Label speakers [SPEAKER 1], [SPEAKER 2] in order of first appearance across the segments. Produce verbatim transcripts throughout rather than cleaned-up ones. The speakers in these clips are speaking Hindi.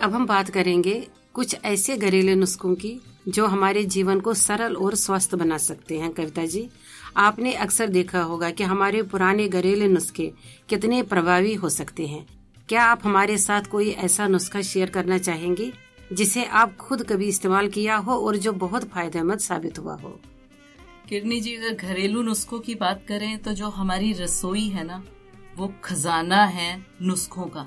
[SPEAKER 1] अब हम बात करेंगे कुछ ऐसे घरेलू नुस्खों की जो हमारे जीवन को सरल और स्वस्थ बना सकते हैं। कविता जी, आपने अक्सर देखा होगा कि हमारे पुराने घरेलू नुस्खे कितने प्रभावी हो सकते हैं। क्या आप हमारे साथ कोई ऐसा नुस्खा शेयर करना चाहेंगी जिसे आप खुद कभी इस्तेमाल किया हो और जो बहुत फायदेमंद साबित हुआ हो?
[SPEAKER 2] किरनी जी, अगर घरेलू नुस्खों की बात करें तो जो हमारी रसोई है ना, वो खजाना है नुस्खों का।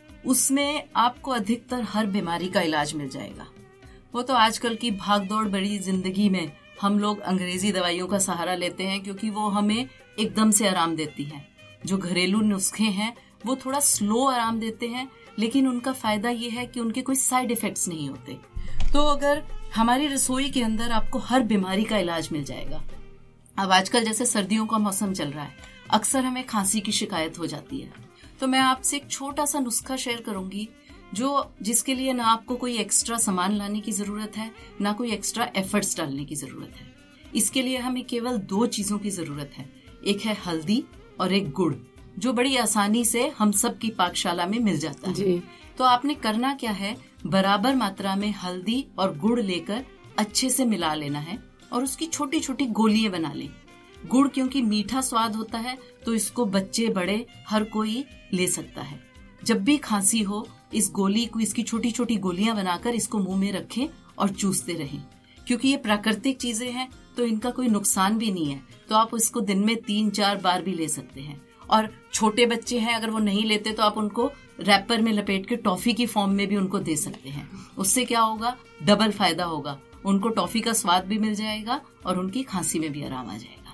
[SPEAKER 2] उसमें आपको अधिकतर हर बीमारी का इलाज मिल जाएगा। वो तो आजकल की भागदौड़ बड़ी जिंदगी में हम लोग अंग्रेजी दवाइयों का सहारा लेते हैं क्योंकि वो हमें एकदम से आराम देती हैं। जो घरेलू नुस्खे हैं वो थोड़ा स्लो आराम देते हैं, लेकिन उनका फायदा ये है कि उनके कोई साइड इफेक्ट्स नहीं होते। तो अगर हमारी रसोई के अंदर आपको हर बीमारी का इलाज मिल जाएगा। अब आजकल जैसे सर्दियों का मौसम चल रहा है, अक्सर हमें खांसी की शिकायत हो जाती है। तो मैं आपसे एक छोटा सा नुस्खा शेयर करूंगी जो जिसके लिए ना आपको कोई एक्स्ट्रा सामान लाने की जरूरत है, ना कोई एक्स्ट्रा एफर्ट्स डालने की जरूरत है। इसके लिए हमें केवल दो चीजों की जरूरत है, एक है हल्दी और एक गुड़, जो बड़ी आसानी से हम सब की पाकशाला में मिल जाता है। तो आपने करना क्या है, बराबर मात्रा में हल्दी और गुड़ लेकर अच्छे से मिला लेना है और उसकी छोटी छोटी गोलियां बना लें। गुड़ क्योंकि मीठा स्वाद होता है तो इसको बच्चे बड़े हर कोई ले सकता है। जब भी खांसी हो, इस गोली को, इसकी छोटी छोटी गोलियां बनाकर इसको मुंह में रखें और चूसते रहें। क्योंकि ये प्राकृतिक चीजें हैं तो इनका कोई नुकसान भी नहीं है, तो आप इसको दिन में तीन चार बार भी ले सकते हैं। और छोटे बच्चे हैं, अगर वो नहीं लेते तो आप उनको रैपर में लपेट के टॉफी की फॉर्म में भी उनको दे सकते हैं। उससे क्या होगा, डबल फायदा होगा, उनको टॉफी का स्वाद भी मिल जाएगा और उनकी खांसी में भी आराम आ जाएगा।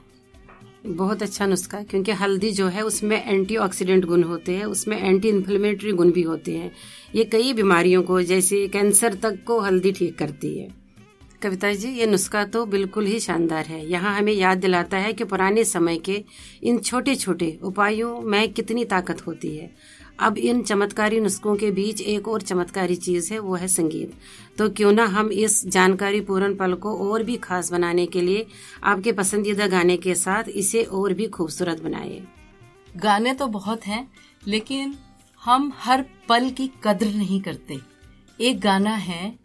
[SPEAKER 1] बहुत अच्छा नुस्खा, क्योंकि हल्दी जो है उसमें एंटीऑक्सीडेंट गुण होते हैं, उसमें एंटी इन्फ्लेमेटरी गुण भी होते हैं। ये कई बीमारियों को, जैसे कैंसर तक को हल्दी ठीक करती है। कविता जी, ये नुस्खा तो बिल्कुल ही शानदार है। यहाँ हमें याद दिलाता है कि पुराने समय के इन छोटे छोटे उपायों में कितनी ताकत होती है। अब इन चमत्कारी नुस्खों के बीच एक और चमत्कारी चीज है, वो है संगीत। तो क्यों ना हम इस जानकारी पूर्ण पल को और भी खास बनाने के लिए आपके पसंदीदा गाने के साथ इसे और भी खूबसूरत बनाए।
[SPEAKER 2] गाने तो बहुत हैं, लेकिन हम हर पल की कद्र नहीं करते। एक गाना है